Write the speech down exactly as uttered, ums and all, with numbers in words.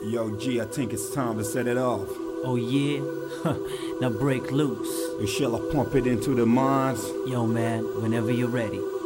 Yo, G, I think it's time to set it off. Oh yeah? Now break loose. And shall I pump it into the minds? Yo man, whenever you're ready.